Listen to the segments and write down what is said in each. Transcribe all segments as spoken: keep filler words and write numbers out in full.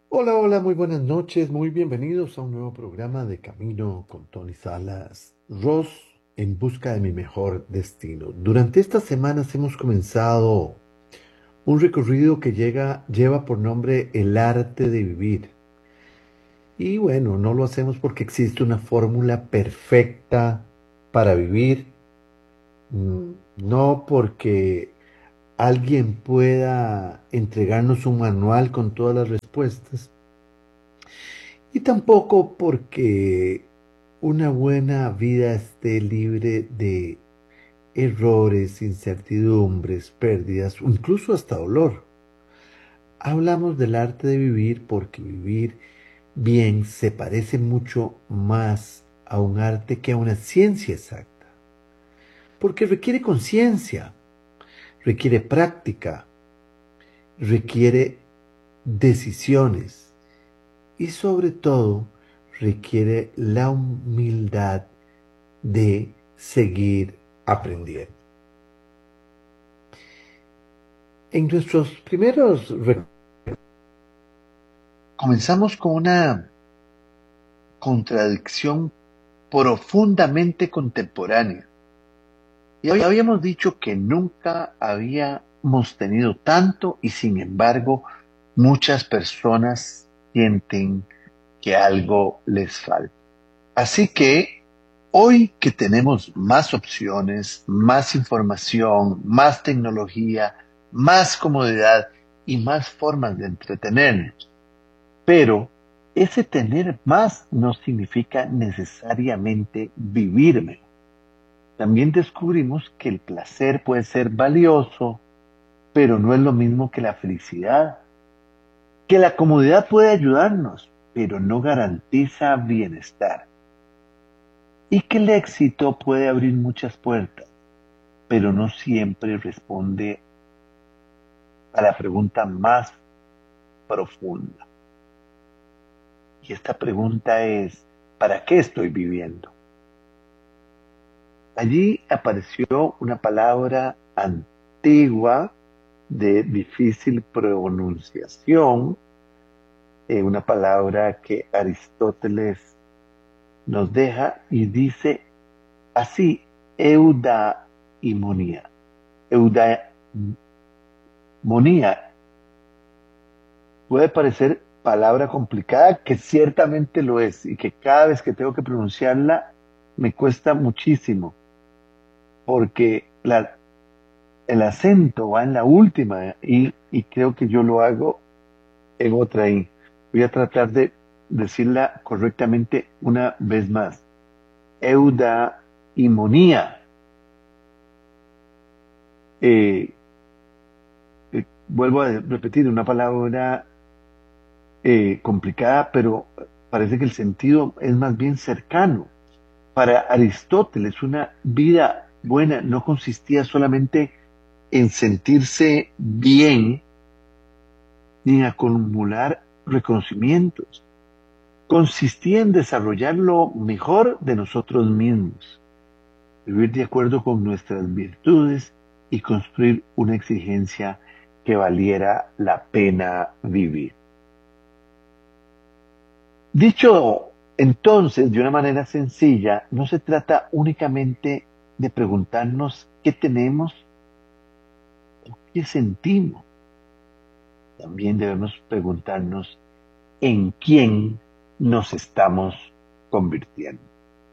Hola, hola, muy buenas noches, muy bienvenidos a un nuevo programa de Camino con Tony Salas, Ross en busca de mi mejor destino. Durante estas semanas hemos comenzado un recorrido que llega, lleva por nombre El arte de vivir. Y bueno, no lo hacemos porque existe una fórmula perfecta para vivir, mm, no porque alguien pueda entregarnos un manual con todas las respuestas. Y tampoco porque una buena vida esté libre de errores, incertidumbres, pérdidas o incluso hasta dolor. Hablamos del arte de vivir porque vivir bien se parece mucho más a un arte que a una ciencia exacta. Porque requiere conciencia, requiere práctica, requiere decisiones y sobre todo requiere la humildad de seguir aprendiendo. En nuestros primeros re- comenzamos con una contradicción profundamente contemporánea. Y hoy habíamos dicho que nunca habíamos tenido tanto y sin embargo muchas personas sienten que algo les falta. Así que hoy que tenemos más opciones, más información, más tecnología, más comodidad y más formas de entretenernos, pero ese tener más no significa necesariamente vivir mejor. También descubrimos que el placer puede ser valioso, pero no es lo mismo que la felicidad, que la comodidad puede ayudarnos, pero no garantiza bienestar, y que el éxito puede abrir muchas puertas, pero no siempre responde a la pregunta más profunda. Y esta pregunta es, ¿para qué estoy viviendo? Allí apareció una palabra antigua de difícil pronunciación, eh, una palabra que Aristóteles nos deja y dice así, eudaimonia. Eudaimonia puede parecer palabra complicada, que ciertamente lo es, y que cada vez que tengo que pronunciarla me cuesta muchísimo, porque la, el acento va en la última y, y creo que yo lo hago en otra I. Voy a tratar de decirla correctamente una vez más. Eudaimonia. Eh, eh, Vuelvo a repetir, una palabra eh, complicada, pero parece que el sentido es más bien cercano. Para Aristóteles, una vida buena no consistía solamente en sentirse bien ni en acumular reconocimientos. Consistía en desarrollar lo mejor de nosotros mismos, vivir de acuerdo con nuestras virtudes y construir una exigencia que valiera la pena vivir. Dicho entonces de una manera sencilla, no se trata únicamente de preguntarnos qué tenemos o qué sentimos. También debemos preguntarnos en quién nos estamos convirtiendo.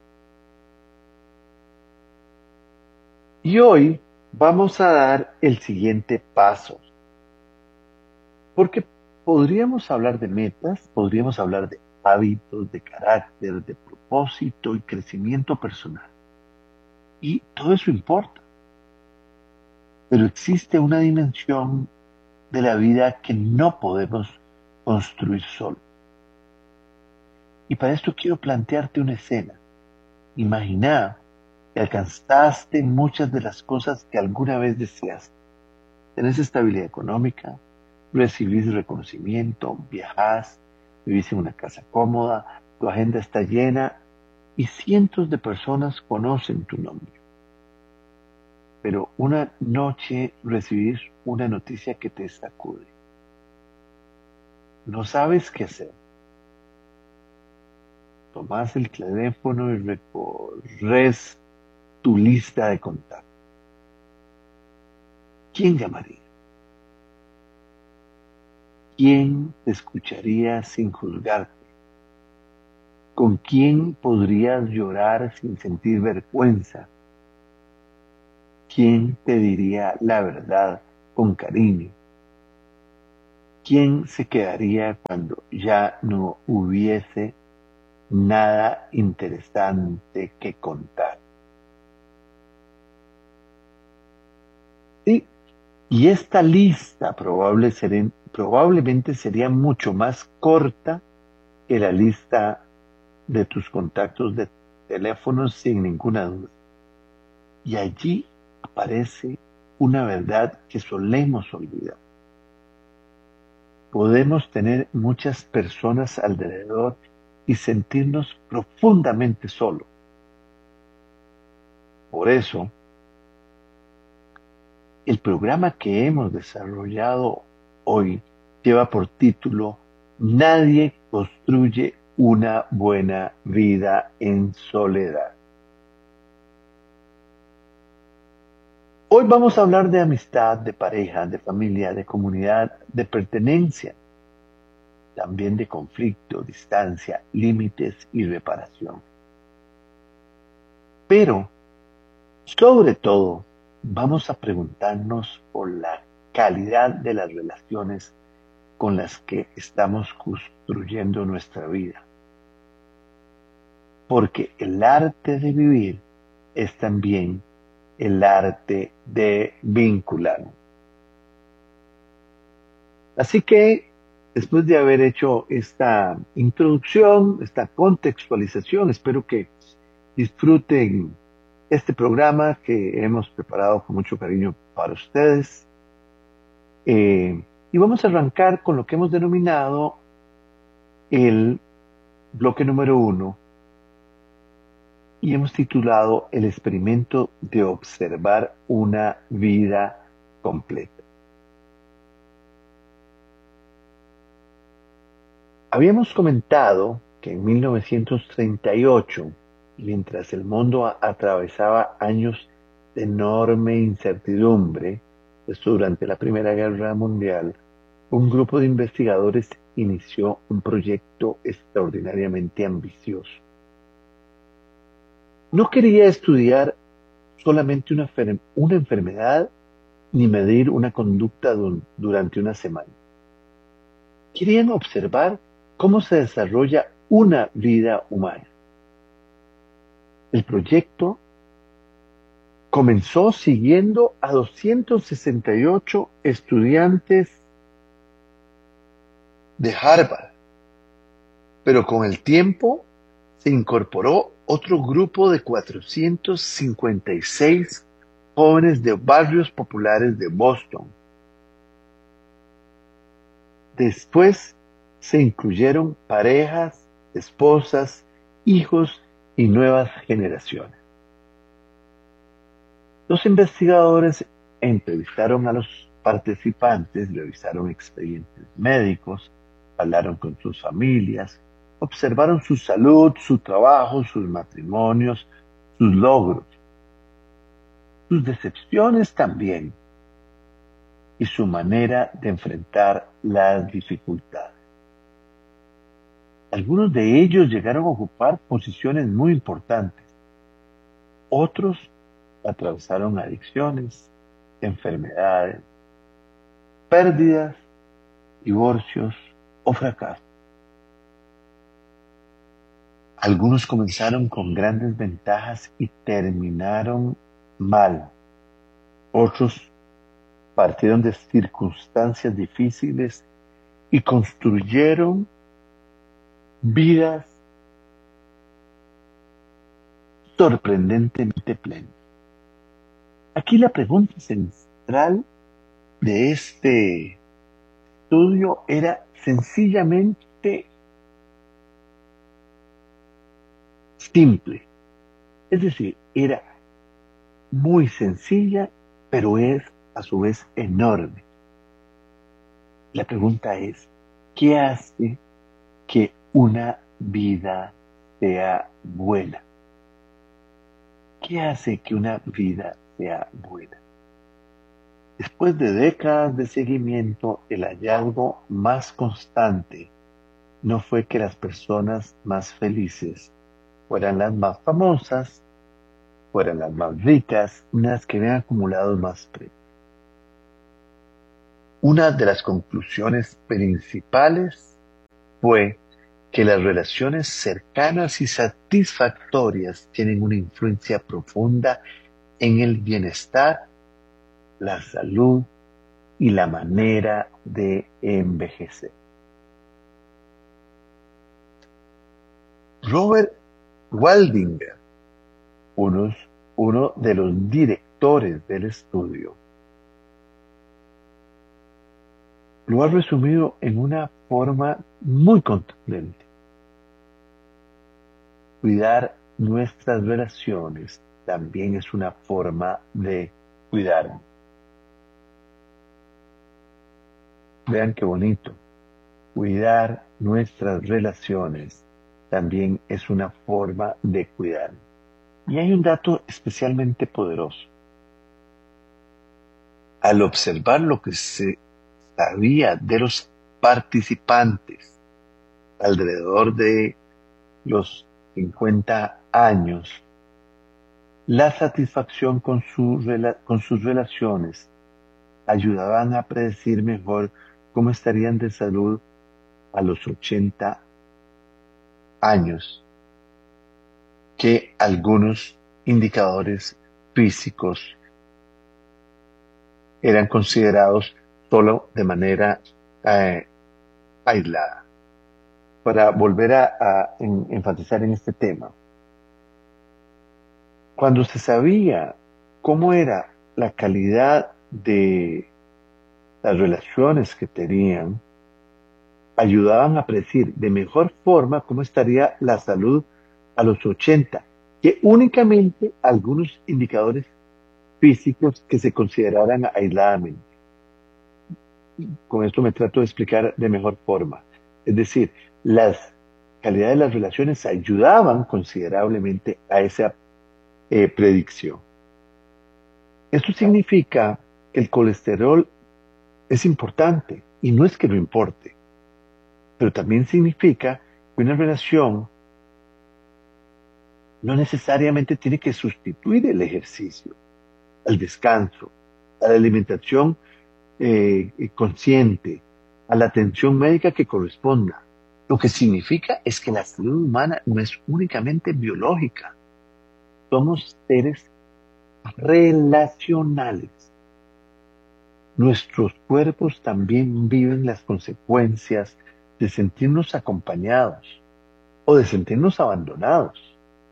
Y hoy vamos a dar el siguiente paso, porque podríamos hablar de metas, podríamos hablar de hábitos, de carácter, de propósito y crecimiento personal. Y todo eso importa, pero existe una dimensión de la vida que no podemos construir solo. Y para esto quiero plantearte una escena. Imagina que alcanzaste muchas de las cosas que alguna vez deseaste. Tenés estabilidad económica, recibís reconocimiento, viajás, vivís en una casa cómoda, tu agenda está llena y cientos de personas conocen tu nombre. Pero una noche recibís una noticia que te sacude. no sabes qué hacer. Tomás el teléfono y recorres tu lista de contactos. ¿Quién llamaría? ¿Quién te escucharía sin juzgarte? ¿Con quién podrías llorar sin sentir vergüenza? ¿Quién te diría la verdad con cariño? ¿Quién se quedaría cuando ya no hubiese nada interesante que contar? Sí, y esta lista probable seren- probablemente sería mucho más corta que la lista de tus contactos de teléfono, sin ninguna duda. Y allí aparece una verdad que solemos olvidar. Podemos tener muchas personas alrededor y sentirnos profundamente solos. Por eso, el programa que hemos desarrollado hoy lleva por título Nadie construye una buena vida en soledad. Hoy vamos a hablar de amistad, de pareja, de familia, de comunidad, de pertenencia, también de conflicto, distancia, límites y reparación. Pero, sobre todo, vamos a preguntarnos por la calidad de las relaciones con las que estamos construyendo nuestra vida. Porque el arte de vivir es también el arte de vincular. Así que, después de haber hecho esta introducción, esta contextualización, espero que disfruten este programa que hemos preparado con mucho cariño para ustedes. Eh, y vamos a arrancar con lo que hemos denominado el bloque número uno, y hemos titulado El experimento de observar una vida completa. Habíamos comentado que en mil novecientos treinta y ocho, mientras el mundo a- atravesaba años de enorme incertidumbre, esto durante la Primera Guerra Mundial, un grupo de investigadores inició un proyecto extraordinariamente ambicioso. No quería estudiar solamente una, fer- una enfermedad ni medir una conducta du- durante una semana. Querían observar cómo se desarrolla una vida humana. El proyecto comenzó siguiendo a doscientos sesenta y ocho estudiantes de Harvard, pero con el tiempo se incorporó otro grupo de cuatrocientos cincuenta y seis jóvenes de barrios populares de Boston. Después se incluyeron parejas, esposas, hijos y nuevas generaciones. Los investigadores entrevistaron a los participantes, revisaron expedientes médicos, hablaron con sus familias, observaron su salud, su trabajo, sus matrimonios, sus logros, sus decepciones también, y su manera de enfrentar las dificultades. Algunos de ellos llegaron a ocupar posiciones muy importantes. Otros atravesaron adicciones, enfermedades, pérdidas, divorcios o fracasos. Algunos comenzaron con grandes ventajas y terminaron mal. Otros partieron de circunstancias difíciles y construyeron vidas sorprendentemente plenas. Aquí la pregunta central de este estudio era sencillamente simple. Es decir, era muy sencilla, pero es a su vez enorme. La pregunta es, ¿Qué hace que una vida sea buena? ¿Qué hace que una vida sea buena? Después de décadas de seguimiento, el hallazgo más constante no fue que las personas más felices fueran las más famosas, fueran las más ricas, ni las que habían acumulado más premios. Una de las conclusiones principales fue que las relaciones cercanas y satisfactorias tienen una influencia profunda en el bienestar, la salud y la manera de envejecer. Robert Waldinger, uno, uno de los directores del estudio, lo ha resumido en una forma muy contundente. Cuidar nuestras relaciones también es una forma de cuidarnos. Vean qué bonito. Cuidar nuestras relaciones también es una forma de cuidarnos. Y hay un dato especialmente poderoso. Al observar lo que se sabía de los participantes alrededor de los cincuenta años, la satisfacción con, su, con sus relaciones ayudaban a predecir mejor cómo estarían de salud a los ochenta años que algunos indicadores físicos eran considerados solo de manera eh, aislada. Para volver a, a en, enfatizar en este tema, cuando se sabía cómo era la calidad de las relaciones que tenían, ayudaban a predecir de mejor forma cómo estaría la salud a los ochenta, que únicamente algunos indicadores físicos que se consideraran aisladamente. Con esto me trato de explicar de mejor forma. Es decir, las calidad de las relaciones ayudaban considerablemente a esa eh, predicción. Esto significa que el colesterol es importante, y no es que no importe, pero también significa que una relación no necesariamente tiene que sustituir el ejercicio, el descanso, a la alimentación eh, consciente, a la atención médica que corresponda. Lo que significa es que la salud humana no es únicamente biológica. Somos seres relacionales. Nuestros cuerpos también viven las consecuencias de sentirnos acompañados o de sentirnos abandonados,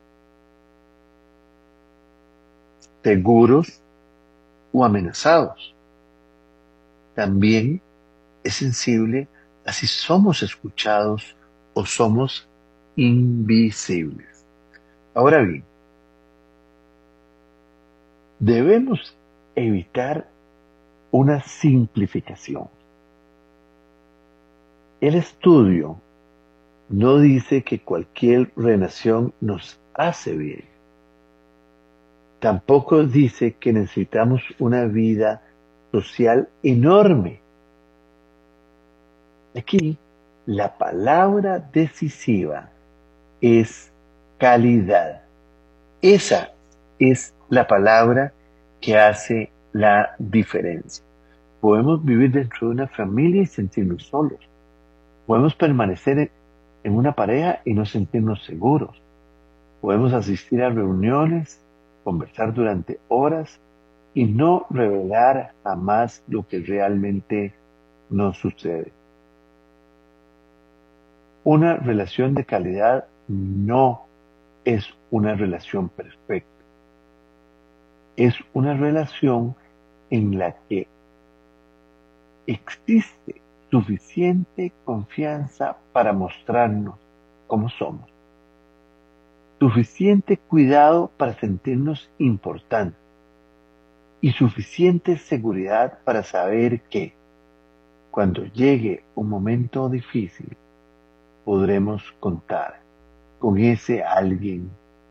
seguros o amenazados. También es sensible a si somos escuchados o somos invisibles. Ahora bien, debemos evitar una simplificación. El estudio no dice que cualquier relación nos hace bien. Tampoco dice que necesitamos una vida social enorme. Aquí, la palabra decisiva es calidad. Esa es la palabra que hace la diferencia. Podemos vivir dentro de una familia y sentirnos solos. Podemos permanecer en, en una pareja y no sentirnos seguros. Podemos asistir a reuniones, conversar durante horas y no revelar jamás lo que realmente nos sucede. Una relación de calidad no es una relación perfecta. Es una relación en la que existe suficiente confianza para mostrarnos cómo somos. Suficiente cuidado para sentirnos importantes. Y suficiente seguridad para saber que cuando llegue un momento difícil, podremos contar con ese alguien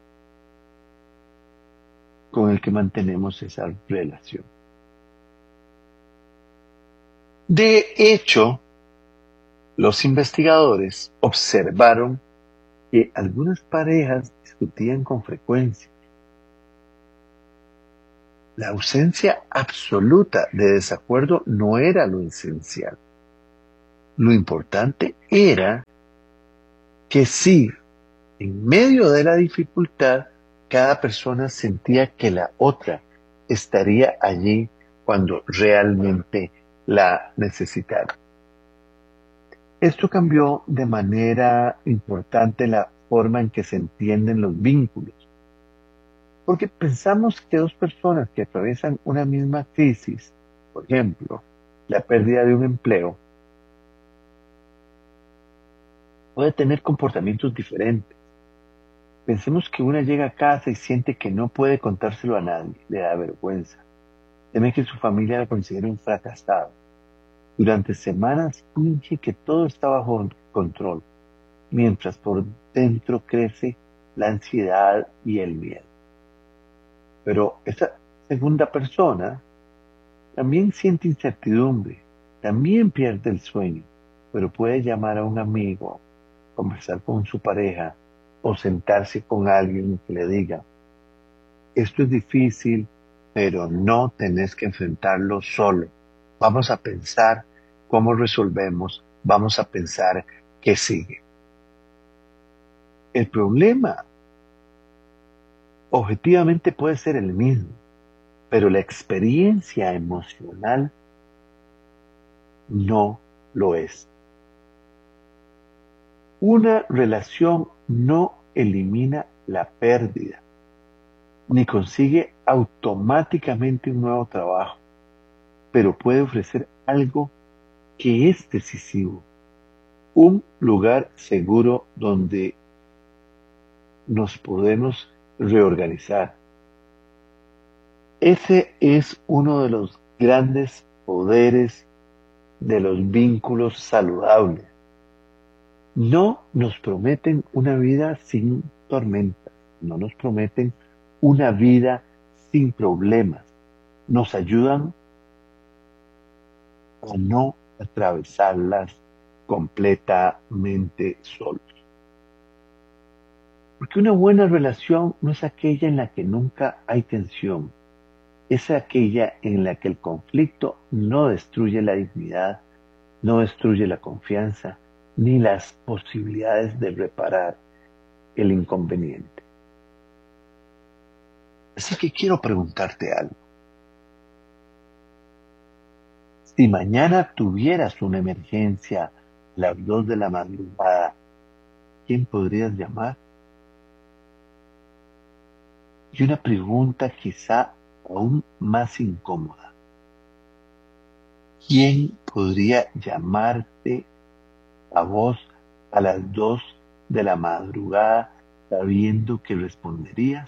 con el que mantenemos esa relación. De hecho, los investigadores observaron que algunas parejas discutían con frecuencia. La ausencia absoluta de desacuerdo no era lo esencial. Lo importante era que sí, en medio de la dificultad, cada persona sentía que la otra estaría allí cuando realmente la necesitara. Esto cambió de manera importante la forma en que se entienden los vínculos. Porque pensamos que dos personas que atraviesan una misma crisis, por ejemplo, la pérdida de un empleo, puede tener comportamientos diferentes. Pensemos que una llega a casa y siente que no puede contárselo a nadie, le da vergüenza. Teme que su familia la considere un fracasado. Durante semanas finge que todo está bajo control, mientras por dentro crece la ansiedad y el miedo. Pero esa segunda persona también siente incertidumbre, también pierde el sueño, pero puede llamar a un amigo, conversar con su pareja o sentarse con alguien que le diga, esto es difícil, pero no tenés que enfrentarlo solo. Vamos a pensar cómo resolvemos, vamos a pensar qué sigue. El problema objetivamente puede ser el mismo, pero la experiencia emocional no lo es. Una relación no elimina la pérdida, ni consigue automáticamente un nuevo trabajo, pero puede ofrecer algo que es decisivo, un lugar seguro donde nos podemos reorganizar. Ese es uno de los grandes poderes de los vínculos saludables. No nos prometen una vida sin tormentas, no nos prometen una vida sin problemas. Nos ayudan a no atravesarlas completamente solos. Porque una buena relación no es aquella en la que nunca hay tensión, es aquella en la que el conflicto no destruye la dignidad, no destruye la confianza, ni las posibilidades de reparar el inconveniente. Así que quiero preguntarte algo. Si mañana tuvieras una emergencia a las dos de la madrugada, ¿quién podrías llamar? Y una pregunta quizá aún más incómoda. ¿Quién podría llamarte a vos a las dos de la madrugada sabiendo que responderías?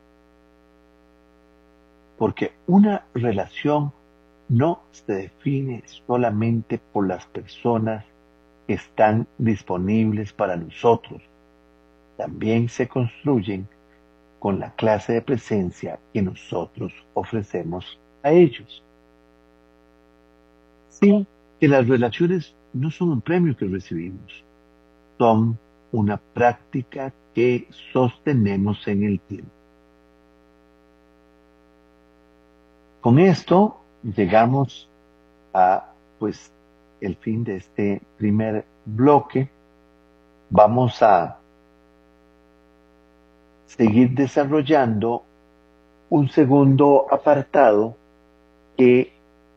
Porque una relación no se define solamente por las personas que están disponibles para nosotros. También se construyen con la clase de presencia que nosotros ofrecemos a ellos. Sí, que las relaciones no son un premio que recibimos, son una práctica que sostenemos en el tiempo. Con esto llegamos a pues el fin de este primer bloque. Vamos a seguir desarrollando un segundo apartado que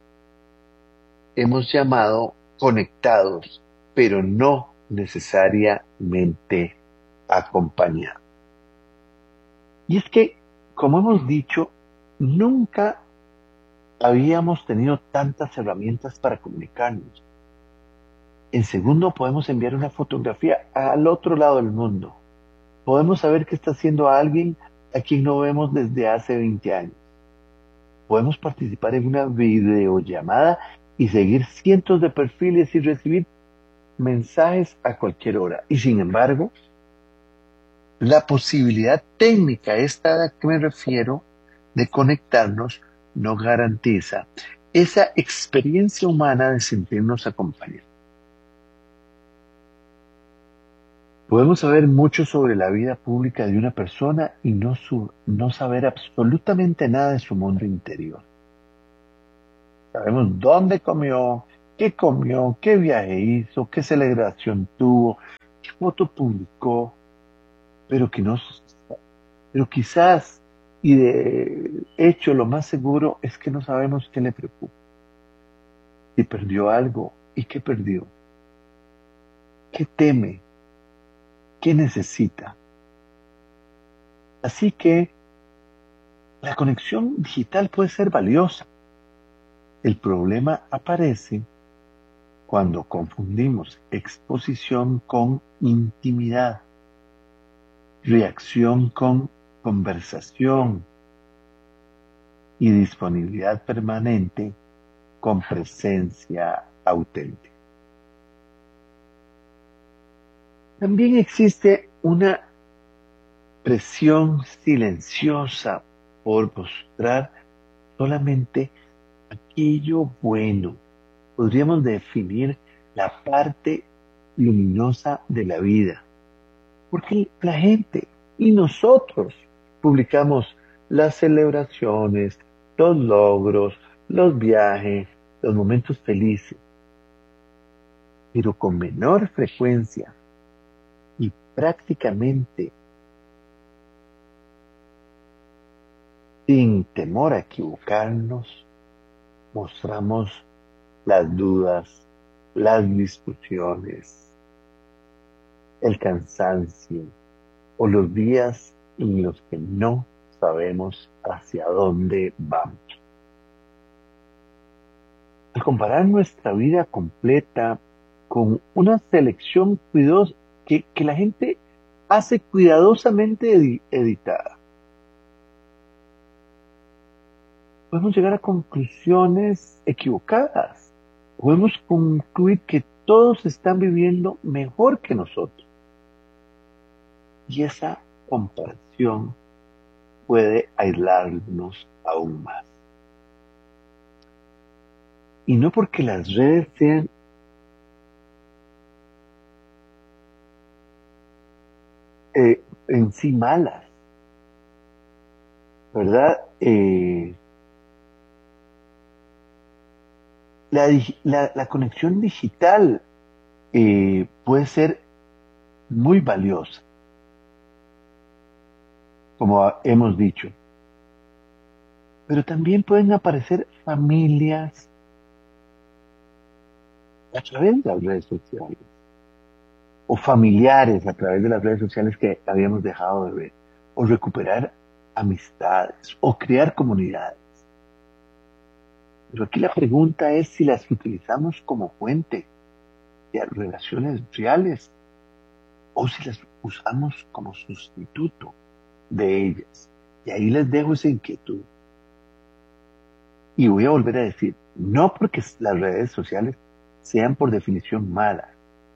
hemos llamado conectados, pero no necesariamente acompañados. Y es que, como hemos dicho, nunca habíamos tenido tantas herramientas para comunicarnos. En segundo, podemos enviar una fotografía al otro lado del mundo. Podemos saber qué está haciendo alguien a quien no vemos desde hace veinte años. Podemos participar en una videollamada y seguir cientos de perfiles y recibir mensajes a cualquier hora. Y sin embargo, la posibilidad técnica, esta a la que me refiero, de conectarnos, no garantiza esa experiencia humana de sentirnos acompañados. Podemos saber mucho sobre la vida pública de una persona y no, su, no saber absolutamente nada de su mundo interior. Sabemos dónde comió, qué comió, qué viaje hizo, qué celebración tuvo, qué foto publicó, pero que no, pero quizás, y de hecho lo más seguro es que no sabemos qué le preocupa. Si perdió algo, ¿y qué perdió? ¿Qué teme? ¿Qué necesita? Así que la conexión digital puede ser valiosa. El problema aparece cuando confundimos exposición con intimidad, reacción con conversación y disponibilidad permanente con presencia auténtica. También existe una presión silenciosa por mostrar solamente aquello bueno. Podríamos definir la parte luminosa de la vida. Porque la gente y nosotros publicamos las celebraciones, los logros, los viajes, los momentos felices, pero con menor frecuencia y prácticamente sin temor a equivocarnos, mostramos las dudas, las discusiones, el cansancio o los días en los que no sabemos hacia dónde vamos. Al comparar nuestra vida completa con una selección cuidadosa que, que la gente hace cuidadosamente edi- editada, podemos llegar a conclusiones equivocadas. Podemos concluir que todos están viviendo mejor que nosotros. Y esa comparación puede aislarnos aún más. Y no porque las redes sean eh, en sí malas, ¿verdad? Eh, la, la, la conexión digital eh, puede ser muy valiosa, como hemos dicho. Pero también pueden aparecer familias a través de las redes sociales, o familiares a través de las redes sociales que habíamos dejado de ver, o recuperar amistades, o crear comunidades. Pero aquí la pregunta es si las utilizamos como fuente de relaciones reales o si las usamos como sustituto de ellas. Y ahí les dejo esa inquietud. Y voy a volver a decir, no porque las redes sociales sean por definición malas,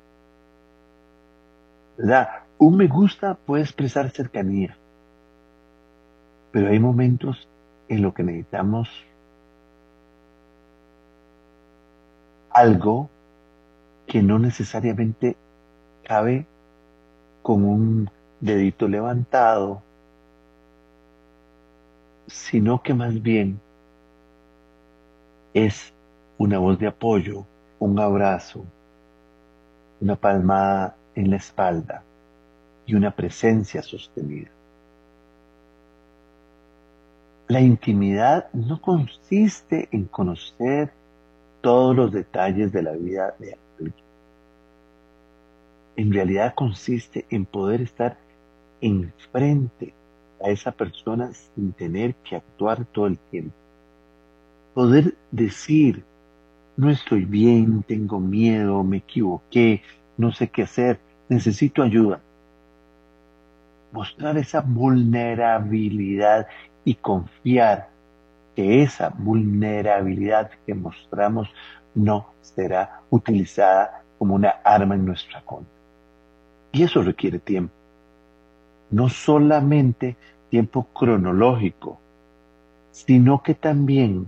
¿verdad? Un me gusta puede expresar cercanía, pero hay momentos en los que necesitamos algo que no necesariamente cabe con un dedito levantado, sino que más bien es una voz de apoyo, un abrazo, una palmada en la espalda y una presencia sostenida. La intimidad no consiste en conocer todos los detalles de la vida de alguien. En realidad consiste en poder estar enfrente a esa persona sin tener que actuar todo el tiempo. Poder decir, no estoy bien, tengo miedo, me equivoqué, no sé qué hacer, necesito ayuda. Mostrar esa vulnerabilidad y confiar que esa vulnerabilidad que mostramos no será utilizada como una arma en nuestra contra. Y eso requiere tiempo. No solamente tiempo cronológico, sino que también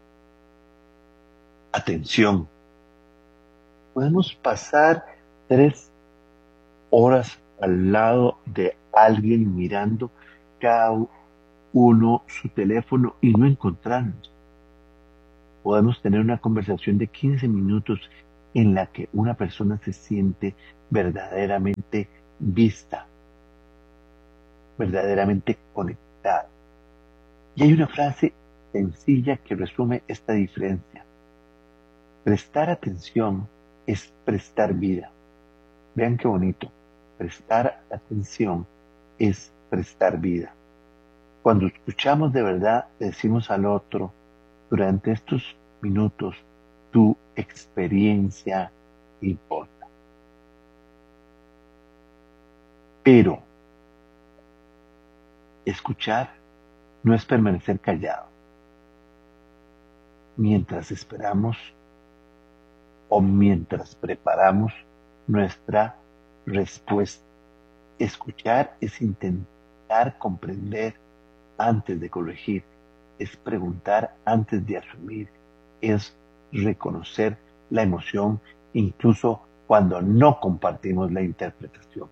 atención. Podemos pasar tres horas al lado de alguien mirando cada uno su teléfono y no encontrarnos. Podemos tener una conversación de quince minutos en la que una persona se siente verdaderamente vista, verdaderamente conectada. Y hay una frase sencilla que resume esta diferencia. Prestar atención es prestar vida. Vean qué bonito. Prestar atención es prestar vida. Cuando escuchamos de verdad, le decimos al otro, durante estos minutos, tu experiencia importa. Pero escuchar no es permanecer callado. Mientras esperamos o mientras preparamos nuestra respuesta. Escuchar es intentar comprender antes de corregir, es preguntar antes de asumir, es reconocer la emoción incluso cuando no compartimos la interpretación.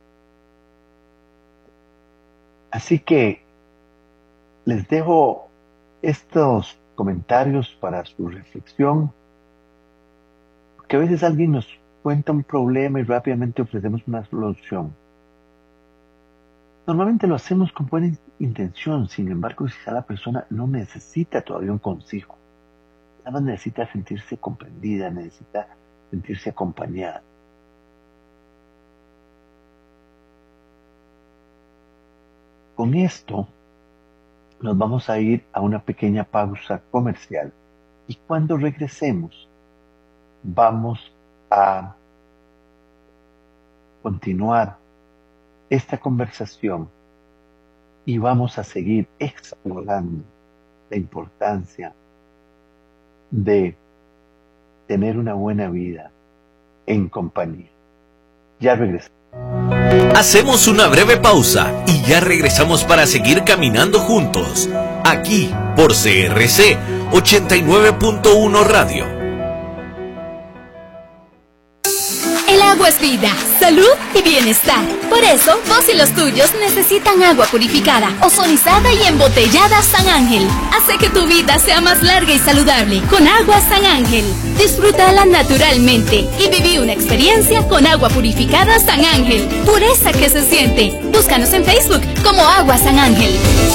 Así que les dejo estos comentarios para su reflexión, porque a veces alguien nos cuenta un problema y rápidamente ofrecemos una solución. Normalmente lo hacemos con buena intención, sin embargo, quizá la persona no necesita todavía un consejo. Nada más necesita sentirse comprendida, necesita sentirse acompañada. Con esto, nos vamos a ir a una pequeña pausa comercial y cuando regresemos, vamos a continuar esta conversación y vamos a seguir explorando la importancia de tener una buena vida en compañía. Ya regresamos. Hacemos una breve pausa y ya regresamos para seguir caminando juntos, aquí por C R C ochenta y nueve punto uno Radio. El agua es vida, salud y bienestar. Por eso, vos y los tuyos necesitan agua purificada, ozonizada y embotellada San Ángel. Hace que tu vida sea más larga y saludable con agua San Ángel. Disfrútala naturalmente y viví una experiencia con agua purificada San Ángel. Pureza que se siente. Búscanos en Facebook como Agua San Ángel.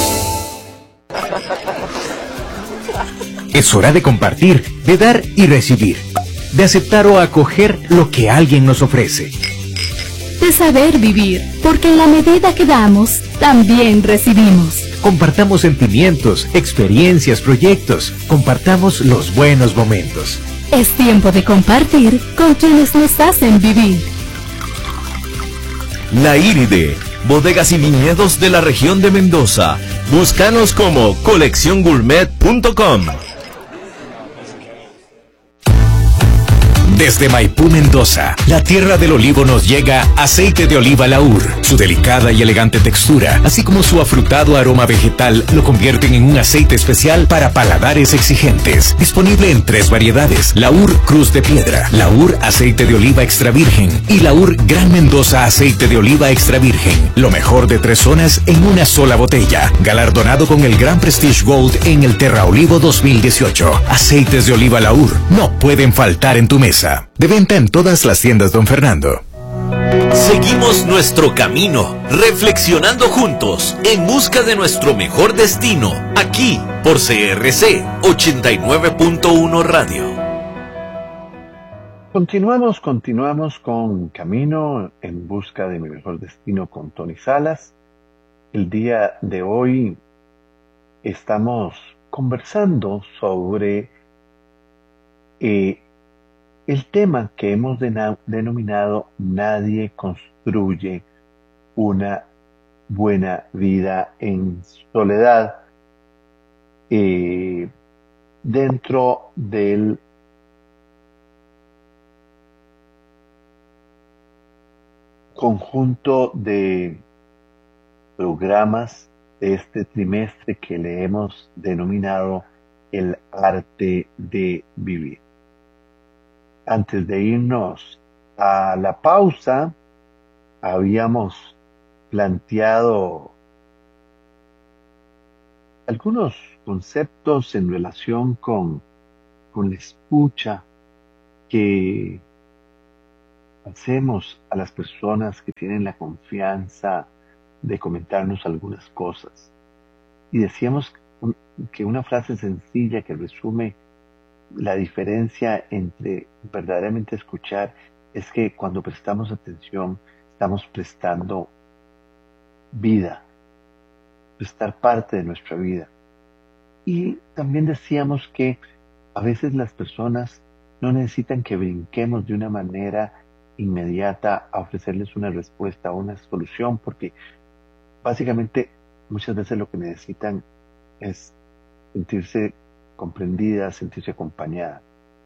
Es hora de compartir, de dar y recibir, de aceptar o acoger lo que alguien nos ofrece. De saber vivir, porque en la medida que damos, también recibimos. Compartamos sentimientos, experiencias, proyectos. Compartamos los buenos momentos. Es tiempo de compartir con quienes nos hacen vivir. La Iride, bodegas y viñedos de la región de Mendoza. Búscanos como colección gourmet punto com. Desde Maipú, Mendoza, la tierra del olivo, nos llega aceite de oliva Laur. Su delicada y elegante textura, así como su afrutado aroma vegetal, lo convierten en un aceite especial para paladares exigentes. Disponible en tres variedades: Laur Cruz de Piedra, Laur Aceite de Oliva Extra Virgen y Laur Gran Mendoza Aceite de Oliva Extra Virgen. Lo mejor de tres zonas en una sola botella. Galardonado con el Gran Prestige Gold en el Terra Olivo dos mil dieciocho. Aceites de oliva Laur no pueden faltar en tu mesa. De venta en todas las tiendas Don Fernando. Seguimos nuestro camino, reflexionando juntos, en busca de nuestro mejor destino, aquí por C R C ochenta y nueve punto uno Radio. Continuamos, continuamos con Camino en busca de mi mejor destino con Tony Salas. El día de hoy estamos conversando sobre eh, el tema que hemos dena- denominado Nadie construye una buena vida en soledad. eh, dentro del conjunto de programas de este trimestre que le hemos denominado el arte de vivir. Antes de irnos a la pausa, habíamos planteado algunos conceptos en relación con, con la escucha que hacemos a las personas que tienen la confianza de comentarnos algunas cosas. Y decíamos que una frase sencilla que resume la diferencia entre verdaderamente escuchar es que cuando prestamos atención estamos prestando vida, prestar parte de nuestra vida. Y también decíamos que a veces las personas no necesitan que brinquemos de una manera inmediata a ofrecerles una respuesta o una solución, porque básicamente muchas veces lo que necesitan es sentirse comprendida, sentirse acompañada.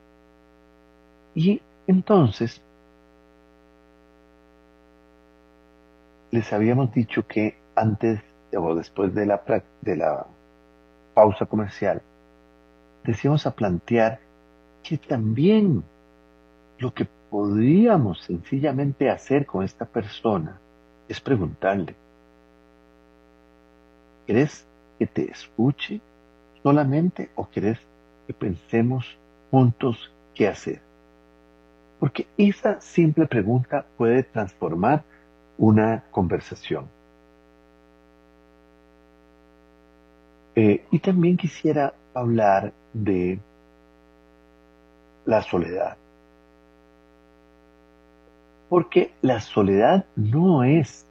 Y entonces les habíamos dicho que antes o después de la, de la pausa comercial, decíamos a plantear que también lo que podríamos sencillamente hacer con esta persona es preguntarle: ¿querés que te escuche solamente o querés que pensemos juntos qué hacer? Porque esa simple pregunta puede transformar una conversación. Eh, y también quisiera hablar de la soledad. Porque la soledad no es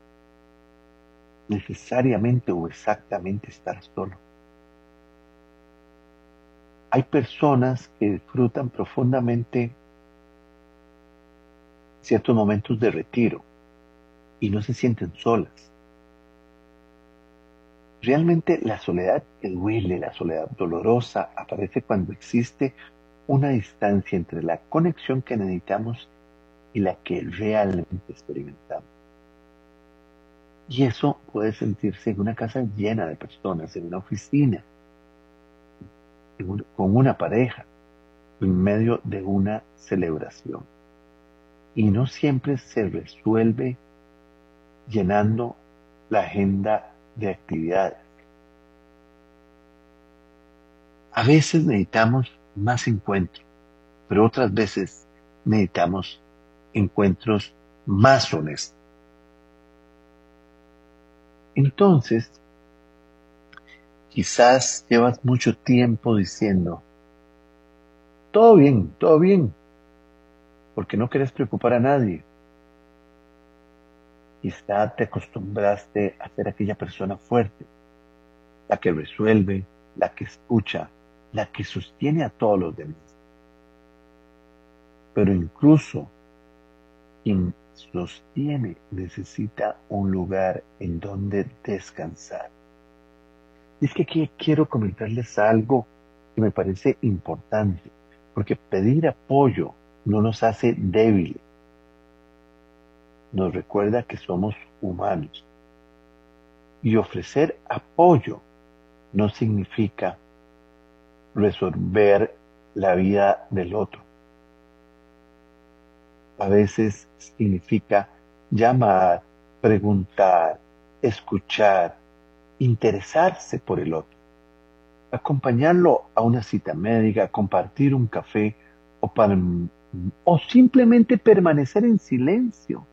necesariamente o exactamente estar solo. Hay personas que disfrutan profundamente ciertos momentos de retiro y no se sienten solas. Realmente la soledad que duele, la soledad dolorosa, aparece cuando existe una distancia entre la conexión que necesitamos y la que realmente experimentamos. Y eso puede sentirse en una casa llena de personas, en una oficina, en un, con una pareja, en medio de una celebración. Y no siempre se resuelve llenando la agenda de actividades. A veces necesitamos más encuentros, pero otras veces necesitamos encuentros más honestos. Entonces, quizás llevas mucho tiempo diciendo: todo bien, todo bien, porque no querés preocupar a nadie. Quizá te acostumbraste a ser aquella persona fuerte, la que resuelve, la que escucha, la que sostiene a todos los demás. Pero incluso quien sostiene necesita un lugar en donde descansar. Y es que aquí quiero comentarles algo que me parece importante, porque pedir apoyo no nos hace débiles. Nos recuerda que somos humanos. Y ofrecer apoyo no significa resolver la vida del otro. A veces significa llamar, preguntar, escuchar, interesarse por el otro, acompañarlo a una cita médica, compartir un café o, para, o simplemente permanecer en silencio,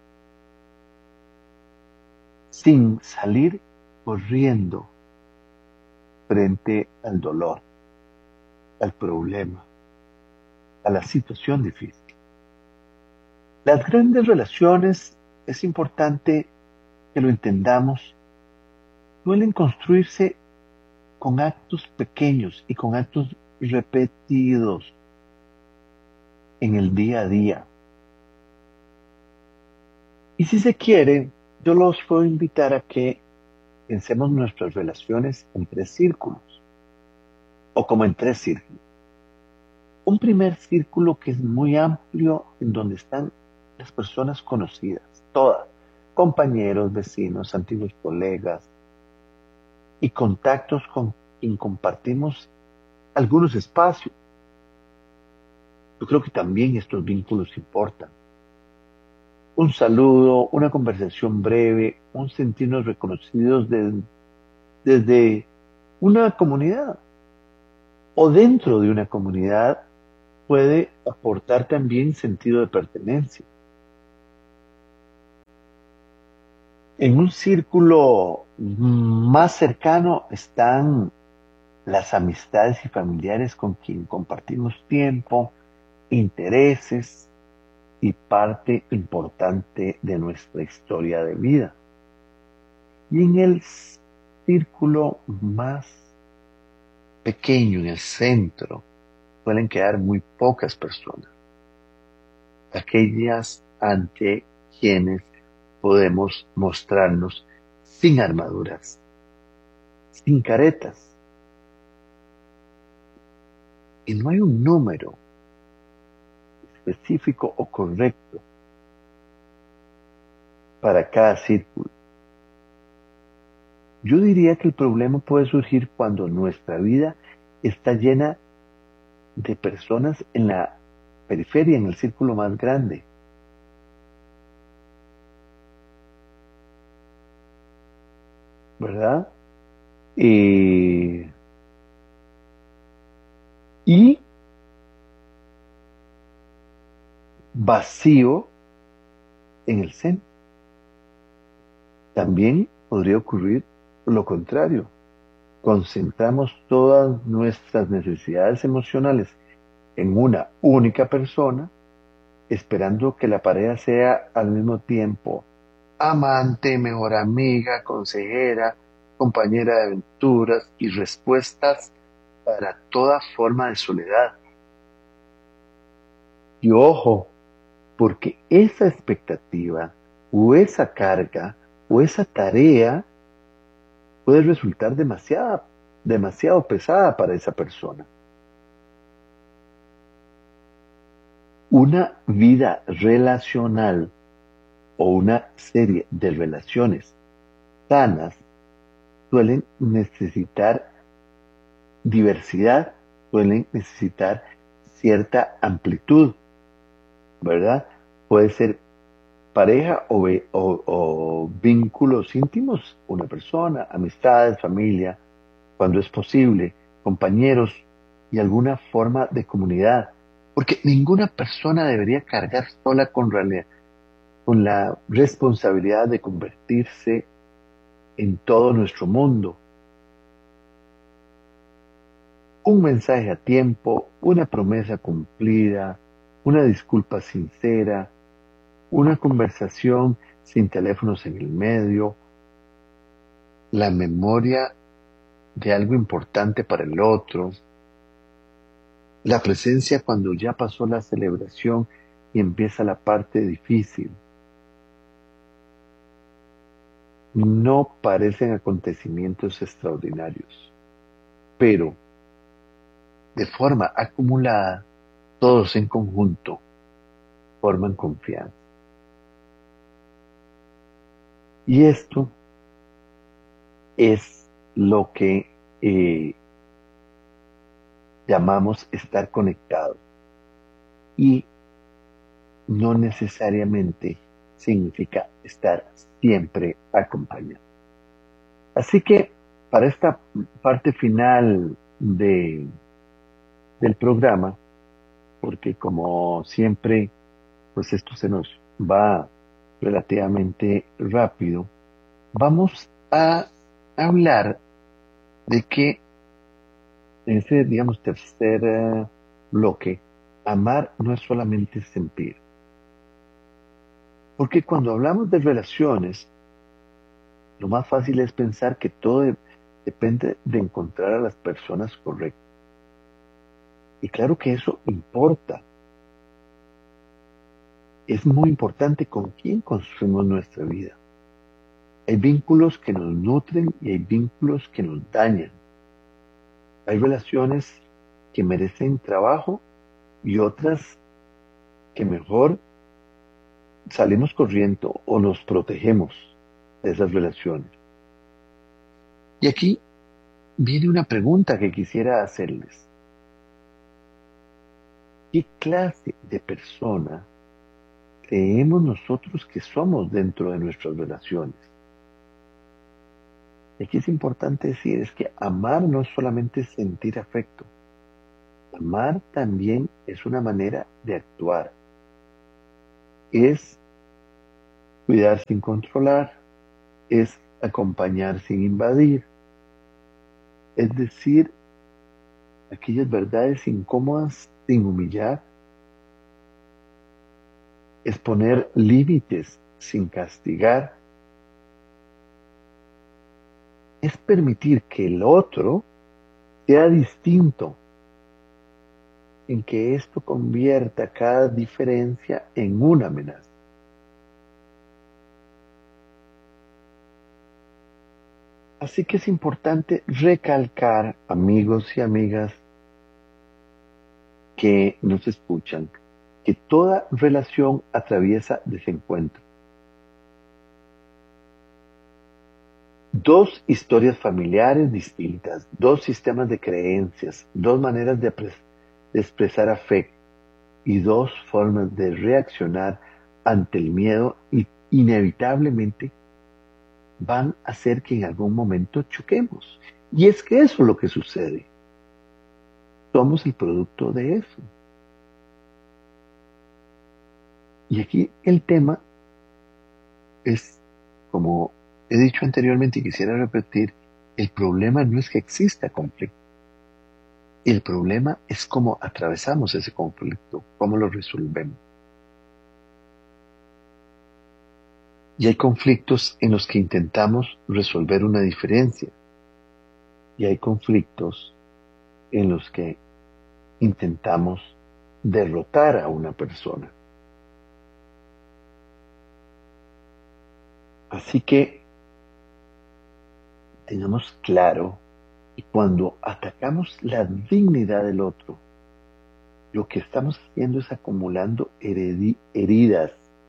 sin salir corriendo frente al dolor, al problema, a la situación difícil. Las grandes relaciones, es importante que lo entendamos, suelen construirse con actos pequeños y con actos repetidos en el día a día. Y si se quiere, yo los puedo invitar a que pensemos nuestras relaciones en tres círculos. o como en tres círculos. Un primer círculo que es muy amplio, en donde están las personas conocidas, todas, compañeros, vecinos, antiguos colegas y contactos con quien compartimos algunos espacios. Yo creo que también estos vínculos importan. Un saludo, una conversación breve, un sentirnos reconocidos de- desde una comunidad o dentro de una comunidad puede aportar también sentido de pertenencia. En un círculo más cercano están las amistades y familiares con quien compartimos tiempo, intereses y parte importante de nuestra historia de vida. Y en el círculo más pequeño, en el centro, suelen quedar muy pocas personas, aquellas ante quienes podemos mostrarnos sin armaduras, sin caretas. Y no hay un número específico o correcto para cada círculo. Yo diría que el problema puede surgir cuando nuestra vida está llena de personas en la periferia, en el círculo más grande. ¿Verdad? Eh, y vacío en el centro. También podría ocurrir lo contrario. Concentramos todas nuestras necesidades emocionales en una única persona, esperando que la pareja sea al mismo tiempo amante, mejor amiga, consejera, compañera de aventuras y respuestas para toda forma de soledad. Y ojo, porque esa expectativa o esa carga o esa tarea puede resultar demasiado, demasiado pesada para esa persona. Una vida relacional o una serie de relaciones sanas suelen necesitar diversidad, suelen necesitar cierta amplitud, ¿verdad? Puede ser pareja o, ve- o- o vínculos íntimos, una persona, amistades, familia, cuando es posible, compañeros y alguna forma de comunidad. Porque ninguna persona debería cargar sola con, reali- con la responsabilidad de convertirse en todo nuestro mundo. Un mensaje a tiempo, una promesa cumplida, una disculpa sincera, una conversación sin teléfonos en el medio, la memoria de algo importante para el otro, la presencia cuando ya pasó la celebración y empieza la parte difícil. No parecen acontecimientos extraordinarios, pero de forma acumulada, todos en conjunto forman confianza. Y esto es lo que eh, llamamos estar conectados. Y no necesariamente significa estar siempre acompañado. Así que para esta parte final de, del programa, porque como siempre, pues esto se nos va relativamente rápido, vamos a hablar de que en ese, digamos, tercer eh, bloque, amar no es solamente sentir. Porque cuando hablamos de relaciones, lo más fácil es pensar que todo de- depende de encontrar a las personas correctas. Y claro que eso importa. Es muy importante con quién construimos nuestra vida. Hay vínculos que nos nutren y hay vínculos que nos dañan. Hay relaciones que merecen trabajo y otras que mejor salimos corriendo o nos protegemos de esas relaciones. Y aquí viene una pregunta que quisiera hacerles. ¿Qué clase de persona creemos nosotros que somos dentro de nuestras relaciones? Y aquí es importante decir, es que amar no es solamente sentir afecto. Amar también es una manera de actuar. Es cuidar sin controlar, es acompañar sin invadir, es decir, aquellas verdades incómodas sin humillar, es poner límites sin castigar, es permitir que el otro sea distinto, en que esto convierta cada diferencia en una amenaza. Así que es importante recalcar, amigos y amigas que nos escuchan, que toda relación atraviesa desencuentro. Dos historias familiares distintas, dos sistemas de creencias, dos maneras de, de expresar afecto y dos formas de reaccionar ante el miedo y inevitablemente van a hacer que en algún momento choquemos. Y es que eso es lo que sucede. Somos el producto de eso. Y aquí el tema es, como he dicho anteriormente y quisiera repetir, el problema no es que exista conflicto. El problema es cómo atravesamos ese conflicto, cómo lo resolvemos. Y hay conflictos en los que intentamos resolver una diferencia. Y hay conflictos en los que intentamos derrotar a una persona. Así que tengamos claro que cuando atacamos la dignidad del otro, lo que estamos haciendo es acumulando heredi- heridas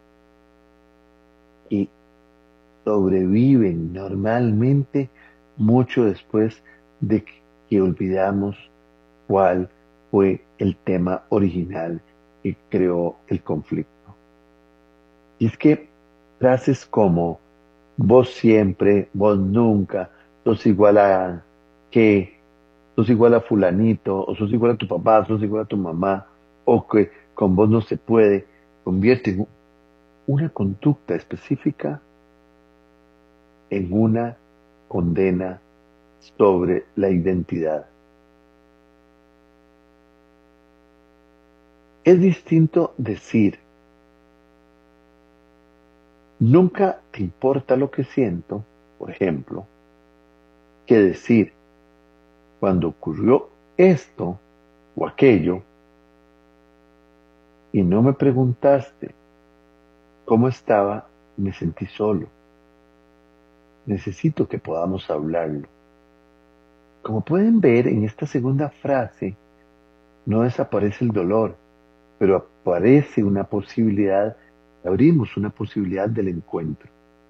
que sobreviven normalmente mucho después de que olvidamos cuál fue el tema original que creó el conflicto. Y es que frases como vos siempre, vos nunca, sos igual a que, sos igual a fulanito, o sos igual a tu papá, sos igual a tu mamá, o que con vos no se puede, convierten una conducta específica en una condena sobre la identidad. Es distinto decir, nunca te importa lo que siento, por ejemplo, que decir, cuando ocurrió esto o aquello, y no me preguntaste cómo estaba, me sentí solo. Necesito que podamos hablarlo. Como pueden ver, en esta segunda frase no desaparece el dolor, pero aparece una posibilidad, abrimos una posibilidad del encuentro.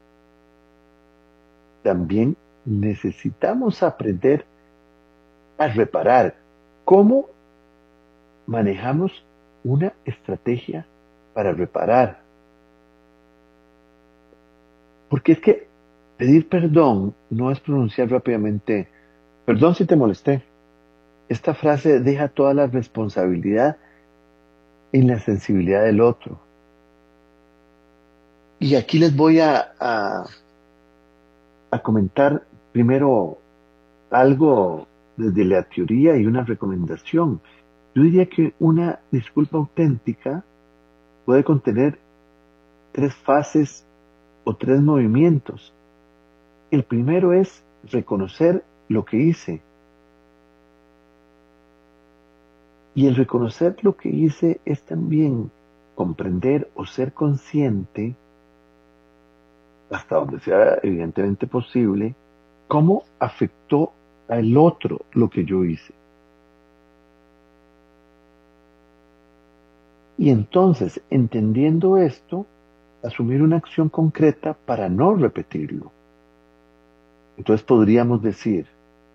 También necesitamos aprender a reparar. ¿Cómo manejamos una estrategia para reparar? Porque es que pedir perdón no es pronunciar rápidamente, perdón si te molesté. Esta frase deja toda la responsabilidad en la sensibilidad del otro. Y aquí les voy a, a, a comentar primero algo desde la teoría y una recomendación. Yo diría que una disculpa auténtica puede contener tres fases o tres movimientos. El primero es reconocer lo que hice. Y el reconocer lo que hice es también comprender o ser consciente, hasta donde sea evidentemente posible, cómo afectó al otro lo que yo hice. Y entonces, entendiendo esto, asumir una acción concreta para no repetirlo. Entonces podríamos decir,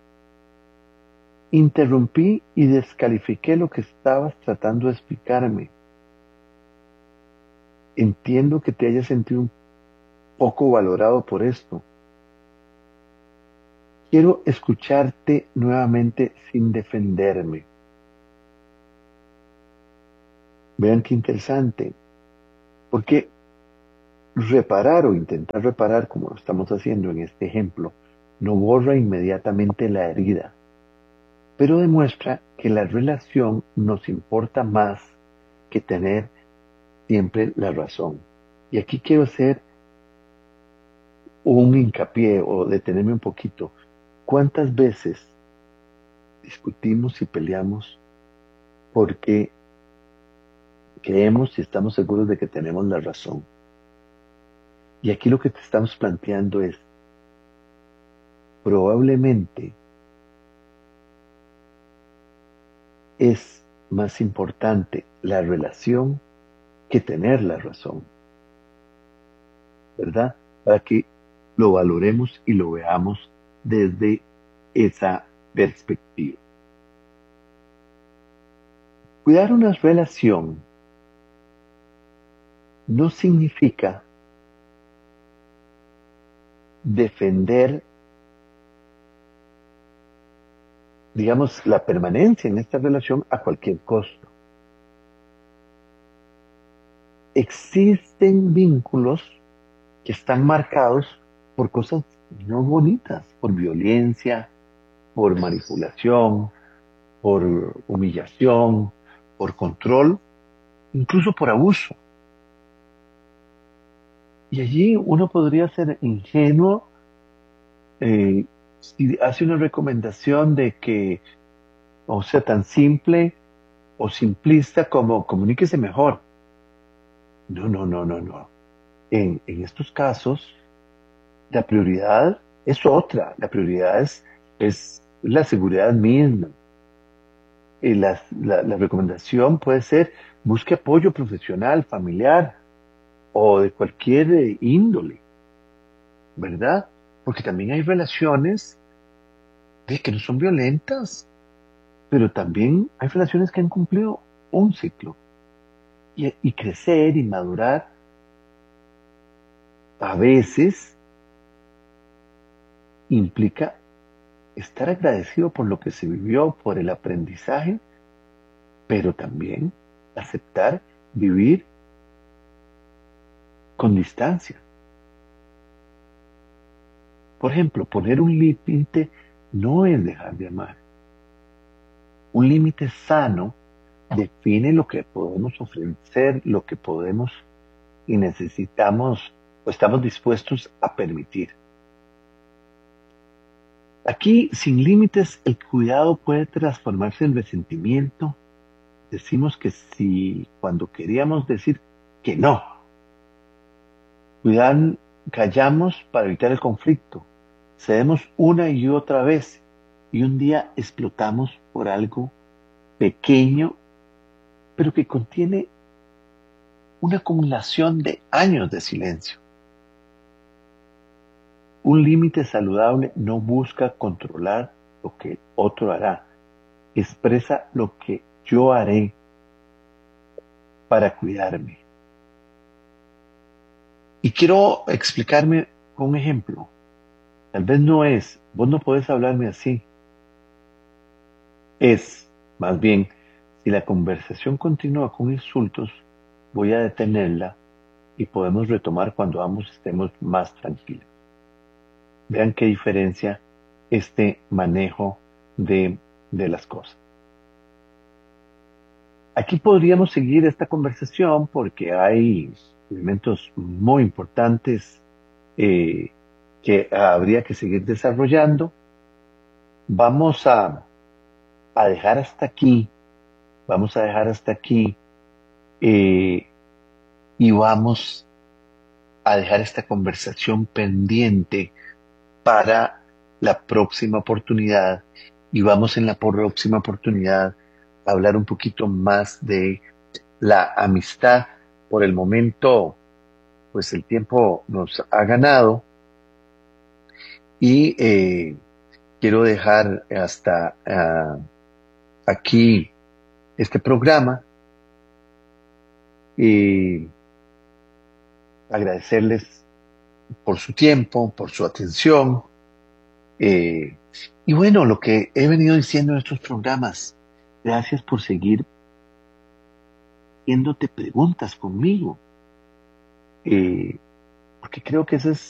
interrumpí y descalifiqué lo que estabas tratando de explicarme. Entiendo que te hayas sentido un poco valorado por esto. Quiero escucharte nuevamente sin defenderme. Vean qué interesante, porque reparar o intentar reparar, como lo estamos haciendo en este ejemplo, no borra inmediatamente la herida, pero demuestra que la relación nos importa más que tener siempre la razón. Y aquí quiero hacer un hincapié o detenerme un poquito. ¿Cuántas veces discutimos y peleamos porque creemos y estamos seguros de que tenemos la razón? Y aquí lo que te estamos planteando es, probablemente es más importante la relación que tener la razón, ¿verdad? Para que lo valoremos y lo veamos desde esa perspectiva. Cuidar una relación no significa defender, digamos, la permanencia en esta relación a cualquier costo. Existen vínculos que están marcados por cosas no bonitas, por violencia, por manipulación, por humillación, por control, incluso por abuso. Y allí uno podría ser ingenuo eh, si hace una recomendación de que, o sea, tan simple o simplista como comuníquese mejor. No, no, no, no, no. En, en estos casos, la prioridad es otra. La prioridad es, es la seguridad misma. Y la, la, la recomendación puede ser, busque apoyo profesional, familiar o de cualquier índole, ¿verdad? Porque también hay relaciones de que no son violentas, pero también hay relaciones que han cumplido un ciclo. Y, y crecer y madurar a veces implica estar agradecido por lo que se vivió, por el aprendizaje, pero también aceptar vivir con distancia. Por ejemplo, poner un límite no es dejar de amar. Un límite sano define lo que podemos ofrecer, lo que podemos y necesitamos o estamos dispuestos a permitir. Aquí, sin límites, el cuidado puede transformarse en resentimiento. Decimos que si cuando queríamos decir que no, cuidar, callamos para evitar el conflicto, cedemos una y otra vez y un día explotamos por algo pequeño, pero que contiene una acumulación de años de silencio. Un límite saludable no busca controlar lo que otro hará, expresa lo que yo haré para cuidarme. Y quiero explicarme con un ejemplo. Tal vez no es, vos no podés hablarme así. Es, más bien, si la conversación continúa con insultos, voy a detenerla y podemos retomar cuando ambos estemos más tranquilos. Vean qué diferencia este manejo de, de las cosas. Aquí podríamos seguir esta conversación porque hay elementos muy importantes eh, que habría que seguir desarrollando. Vamos a, a dejar hasta aquí, vamos a dejar hasta aquí eh, y vamos a dejar esta conversación pendiente para la próxima oportunidad y vamos en la próxima oportunidad a hablar un poquito más de la amistad. Por el momento, pues el tiempo nos ha ganado y eh, quiero dejar hasta uh, aquí este programa y agradecerles por su tiempo, por su atención. Eh, y bueno, lo que he venido diciendo en estos programas, gracias por seguir haciéndote preguntas conmigo, eh, porque creo que ese es